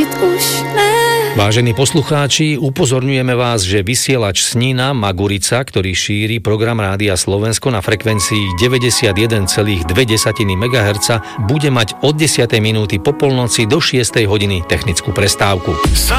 pustit už ne. Vážení poslucháči, upozorňujeme vás, že vysielač Snina Magurica, ktorý šíri program Rádia Slovensko na frekvencii 91,2 MHz, bude mať od 10. minúty po polnoci do 6. hodiny technickú prestávku.